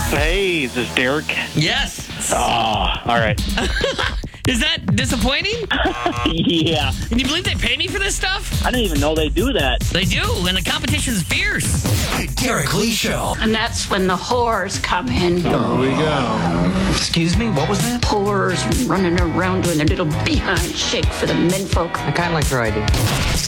Hey, is this Derek? Yes. Oh, all right. Is that disappointing? Yeah. Can you believe they pay me for this stuff? I didn't even know they do that. They do, and the competition's fierce. Derek Lee Show. And that's when the whores come in. Here we go. Excuse me, what was that? Whores running around doing their little behind shake for the menfolk. I kind of like her idea.